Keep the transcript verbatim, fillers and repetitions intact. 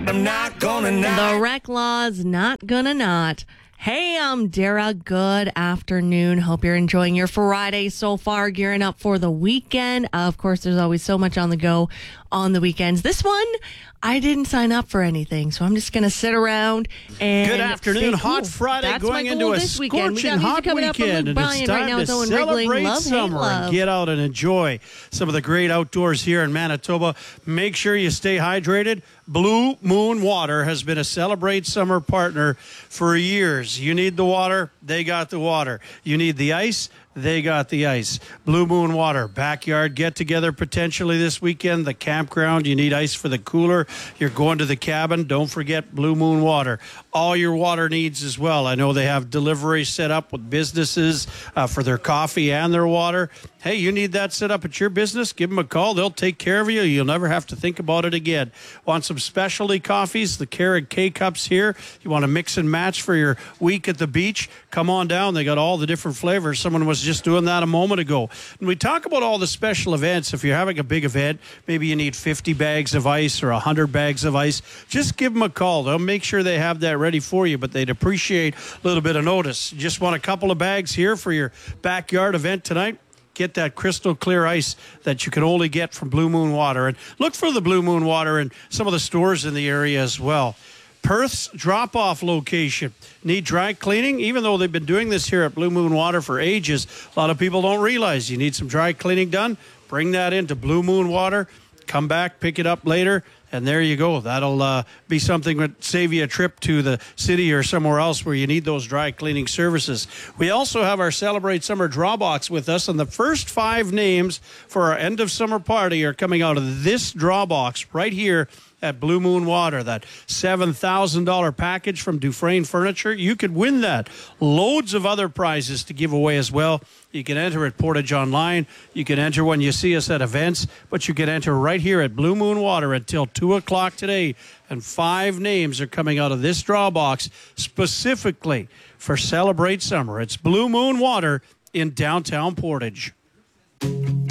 I'm not gonna not. The Rec Law's Not Gonna Not. Hey, I'm Dara. Good afternoon. Hope you're enjoying your Friday so far, gearing up for the weekend. Uh, of course, there's always so much on the go on the weekends. This one, I didn't sign up for anything, so I'm just going to sit around and Good afternoon. stay Hot cool. Friday That's going my into goal a this weekend. We scorching got music hot coming up from weekend, Luke and it's Bryan right time now to with Owen Wriggling. celebrate Love, hate, summer love. and get out and enjoy some of the great outdoors here in Manitoba. Make sure you stay hydrated. Blue Moon Water has been a Celebrate Summer partner for years. You need the water, they got the water. You need the ice, they got the ice. Blue Moon Water, backyard get-together potentially this weekend. The campground, you need ice for the cooler. You're going to the cabin, don't forget Blue Moon Water. All your water needs as well. I know they have delivery set up with businesses uh, for their coffee and their water. Hey, you need that set up at your business? Give them a call. They'll take care of you. You'll never have to think about it again. Want some specialty coffees? The Keurig K-Cups here. You want to mix and match for your week at the beach? Come on down. They got all the different flavors. Someone was just doing that a moment ago. And we talk about all the special events. If you're having a big event, maybe you need fifty bags of ice or one hundred bags of ice, just give them a call. They'll make sure they have that ready for you, but they'd appreciate a little bit of notice. You just want a couple of bags here for your backyard event tonight? Get that crystal clear ice that you can only get from Blue Moon Water. And look for the Blue Moon Water in some of the stores in the area as well. Perth's drop-off location. Need dry cleaning? Even though they've been doing this here at Blue Moon Water for ages, a lot of people don't realize you need some dry cleaning done. Bring that into Blue Moon Water. Come back, pick it up later, and there you go. That'll uh, be something that save you a trip to the city or somewhere else where you need those dry cleaning services. We also have our Celebrate Summer draw box with us, and the first five names for our end of summer party are coming out of this draw box right here at Blue Moon Water. That seven thousand dollars package from Dufresne Furniture. You could win that. Loads of other prizes to give away as well. You can enter at Portage Online. You can enter when you see us at events, but you can enter right here at Blue Moon Water until two o'clock today. And five names are coming out of this draw box specifically for Celebrate Summer. It's Blue Moon Water in downtown Portage.